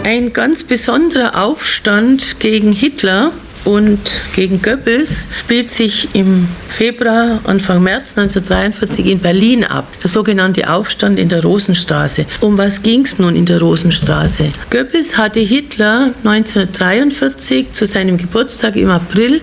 Ein ganz besonderer Aufstand gegen Hitler und gegen Goebbels spielt sich im Februar, Anfang März 1943 in Berlin ab. Der sogenannte Aufstand in der Rosenstraße. Um was ging es nun in der Rosenstraße? Goebbels hatte Hitler 1943 zu seinem Geburtstag im April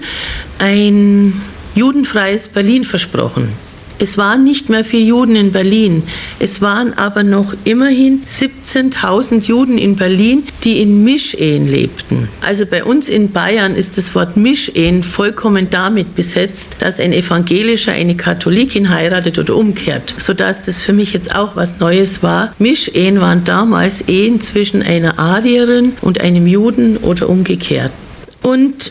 ein judenfreies Berlin versprochen. Es waren nicht mehr 4 Juden in Berlin. Es waren aber noch immerhin 17.000 Juden in Berlin, die in Mischehen lebten. Also bei uns in Bayern ist das Wort Mischehen vollkommen damit besetzt, dass ein Evangelischer eine Katholikin heiratet oder umkehrt, sodass das für mich jetzt auch was Neues war. Mischehen waren damals Ehen zwischen einer Arierin und einem Juden oder umgekehrt. Und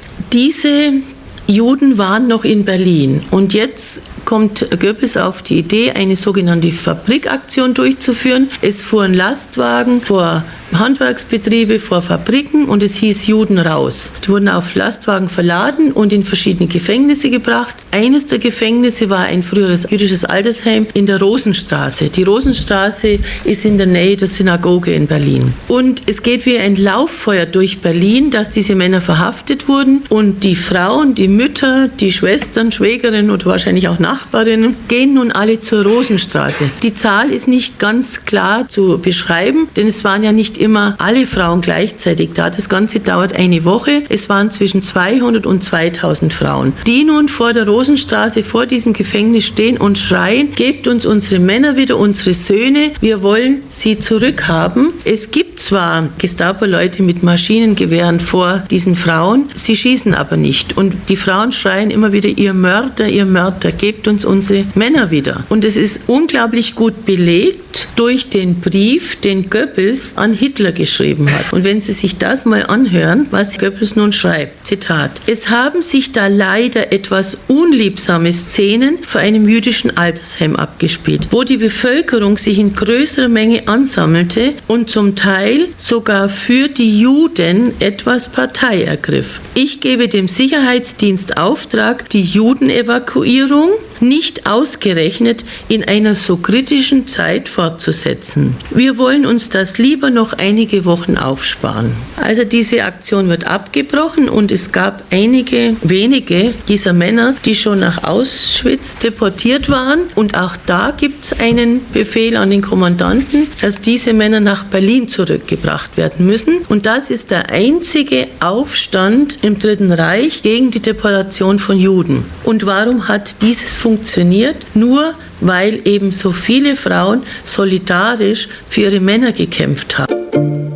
diese Juden waren noch in Berlin und jetzt kommt Goebbels auf die Idee, eine sogenannte Fabrikaktion durchzuführen. Es fuhren Lastwagen vor Handwerksbetriebe, vor Fabriken und es hieß Juden raus. Die wurden auf Lastwagen verladen und in verschiedene Gefängnisse gebracht. Eines der Gefängnisse war ein früheres jüdisches Altersheim in der Rosenstraße. Die Rosenstraße ist in der Nähe der Synagoge in Berlin. Und es geht wie ein Lauffeuer durch Berlin, dass diese Männer verhaftet wurden und die Frauen, die Mütter, die Schwestern, Schwägerinnen oder wahrscheinlich auch Nachbarinnen gehen nun alle zur Rosenstraße. Die Zahl ist nicht ganz klar zu beschreiben, denn es waren ja nicht immer alle Frauen gleichzeitig da. Das Ganze dauert eine Woche. Es waren zwischen 200 und 2000 Frauen, die nun vor der Rosenstraße, vor diesem Gefängnis stehen und schreien, gebt uns unsere Männer wieder, unsere Söhne, wir wollen sie zurückhaben. Es gibt zwar Gestapo-Leute mit Maschinengewehren vor diesen Frauen, sie schießen aber nicht. Und die Frauen schreien immer wieder, ihr Mörder, gebt uns unsere Männer wieder. Und es ist unglaublich gut belegt durch den Brief, den Goebbels an Hitler geschrieben hat. Und wenn Sie sich das mal anhören, was Goebbels nun schreibt, Zitat: Es haben sich da leider etwas unliebsame Szenen vor einem jüdischen Altersheim abgespielt, wo die Bevölkerung sich in größerer Menge ansammelte und zum Teil sogar für die Juden etwas Partei ergriff. Ich gebe dem Sicherheitsdienst Auftrag, die Judenevakuierung nicht ausgerechnet in einer so kritischen Zeit fortzusetzen. Wir wollen uns das lieber noch einige Wochen aufsparen. Also diese Aktion wird abgebrochen und es gab wenige dieser Männer, die schon nach Auschwitz deportiert waren. Und auch da gibt es einen Befehl an den Kommandanten, dass diese Männer nach Berlin zurückgebracht werden müssen. Und das ist der einzige Aufstand im Dritten Reich gegen die Deportation von Juden. Und warum hat dieses funktioniert? Nur weil eben so viele Frauen solidarisch für ihre Männer gekämpft haben.